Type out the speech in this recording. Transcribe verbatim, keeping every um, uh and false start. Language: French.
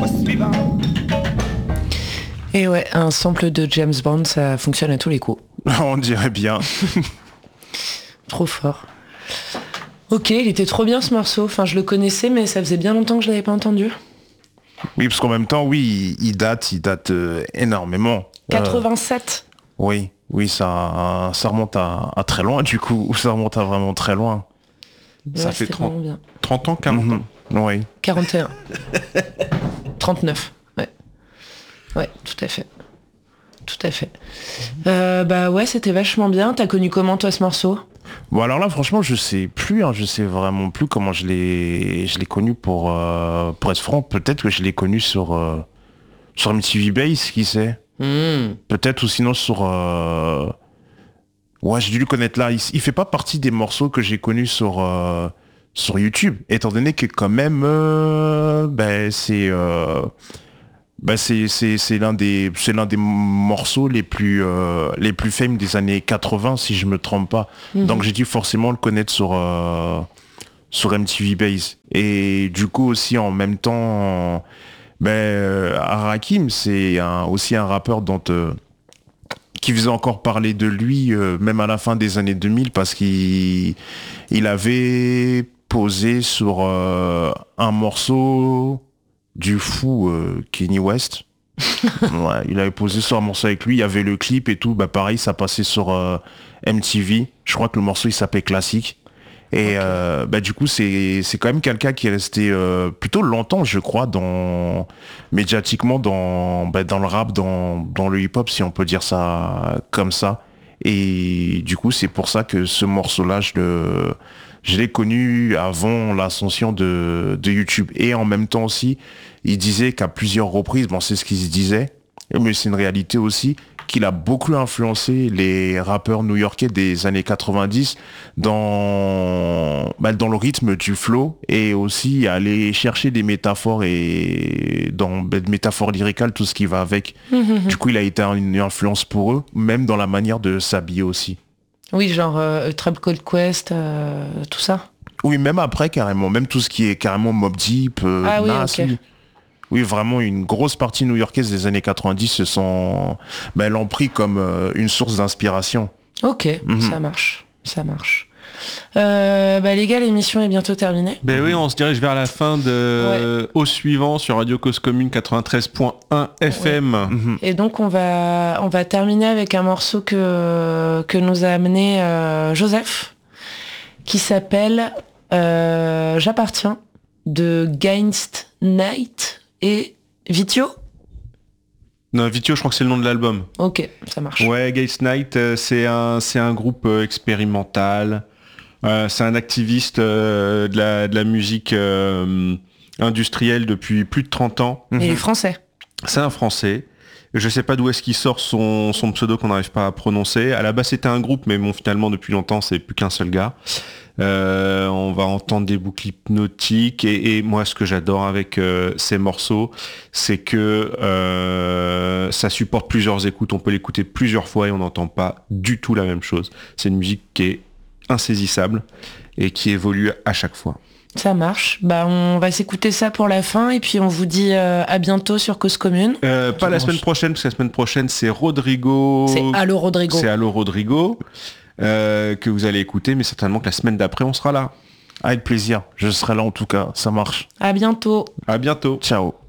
Et ouais, un sample de James Bond, ça fonctionne à tous les coups. On dirait bien. Trop fort. Ok, il était trop bien ce morceau. Enfin, je le connaissais, mais ça faisait bien longtemps que je l'avais pas entendu. Oui, parce qu'en même temps, oui, il, il date, il date euh, énormément. quatre-vingt-sept. Euh, oui, oui, ça, ça remonte à, à très loin, du coup. Ça remonte à vraiment très loin. Ouais, ça fait trente, trente ans, quarante ans. Mmh, oui. quarante et un. trente-neuf. Ouais. Ouais, tout à fait. Tout à fait. Euh, bah ouais, c'était vachement bien. T'as connu comment toi ce morceau ? Bon alors là franchement je sais plus, hein, je sais vraiment plus comment je l'ai je l'ai connu pour euh, pour être franc, peut-être que je l'ai connu sur euh, sur M T V Base, qui sait. Mmh. Peut-être ou sinon sur euh... ouais, j'ai dû le connaître là. Il, il fait pas partie des morceaux que j'ai connus sur euh, sur YouTube, étant donné que quand même euh, ben c'est euh, ben c'est c'est c'est l'un des c'est l'un des morceaux les plus euh, les plus fameux des années quatre-vingts si je me trompe pas. Mm-hmm. Donc j'ai dû forcément le connaître sur euh, sur M T V Base. Et du coup aussi en même temps ben euh, Rakim, c'est un, aussi un rappeur dont euh, qui faisait encore parler de lui euh, même à la fin des années deux mille, parce qu'il il avait posé sur euh, un morceau du fou euh, Kanye West. Ouais, il avait posé sur un morceau avec lui, il y avait le clip et tout, bah pareil, ça passait sur euh, M T V. Je crois que le morceau il s'appelait Classique. Et okay. euh, bah du coup c'est c'est quand même quelqu'un qui est resté euh, plutôt longtemps, je crois, dans médiatiquement dans bah, dans le rap, dans dans le hip-hop, si on peut dire ça comme ça. Et du coup c'est pour ça que ce morceau-là, je le je l'ai connu avant l'ascension de, de YouTube. Et en même temps aussi, il disait qu'à plusieurs reprises, bon c'est ce qu'il se disait, mais c'est une réalité aussi, qu'il a beaucoup influencé les rappeurs new-yorkais des années quatre-vingt-dix dans, bah, dans le rythme du flow, et aussi aller chercher des métaphores et dans bah, des métaphores lyricales, tout ce qui va avec. Mmh. Du coup, il a été une influence pour eux, même dans la manière de s'habiller aussi. Oui, genre euh, Tribe Called Quest, euh, tout ça. Oui, même après, carrément. Même tout ce qui est carrément Mobb Deep, euh, ah, Nas, oui, okay. oui. Oui, vraiment, une grosse partie new-yorkaise des années quatre-vingt-dix se sont... Ben, l'ont pris comme euh, une source d'inspiration. Ok, mm-hmm. ça marche, ça marche. Euh, bah les gars, l'émission est bientôt terminée. Ben oui, on se dirige vers la fin de ouais. Au suivant sur Radio Cause Commune quatre-vingt-treize point un F M. Ouais. Mm-hmm. Et donc on va on va terminer avec un morceau que que nous a amené euh, Joseph, qui s'appelle euh, J'appartiens, de Gainst Night et Vitio. Non, Vitio, je crois que c'est le nom de l'album. Ok, ça marche. Ouais, Gainst Night, euh, c'est un c'est un groupe euh, expérimental. Euh, c'est un activiste euh, de, la, de la musique euh, industrielle depuis plus de trente ans. Et il est français. C'est un français. Je sais pas d'où est-ce qu'il sort son, son pseudo qu'on n'arrive pas à prononcer. À la base, c'était un groupe, mais bon, finalement, depuis longtemps, c'est plus qu'un seul gars. Euh, on va entendre des boucles hypnotiques. Et, et moi, ce que j'adore avec euh, ces morceaux, c'est que euh, ça supporte plusieurs écoutes. On peut l'écouter plusieurs fois et on n'entend pas du tout la même chose. C'est une musique qui est insaisissable et qui évolue à chaque fois. Ça marche. Bah, on va s'écouter ça pour la fin et puis on vous dit euh, à bientôt sur Cause Commune. Euh, pas la semaine prochaine, parce que la semaine prochaine, c'est Rodrigo. C'est Allo Rodrigo. C'est Allo Rodrigo euh, que vous allez écouter, mais certainement que la semaine d'après, on sera là. Avec plaisir. Je serai là en tout cas. Ça marche. À bientôt. À bientôt. Ciao.